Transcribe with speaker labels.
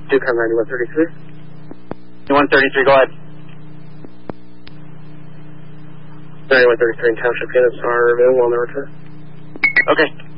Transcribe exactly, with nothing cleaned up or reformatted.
Speaker 1: Ducom ninety-one thirty-three.
Speaker 2: ninety-one thirty-three, go ahead.
Speaker 1: ninety-one thirty-three in Township units are available on the return.
Speaker 2: Okay.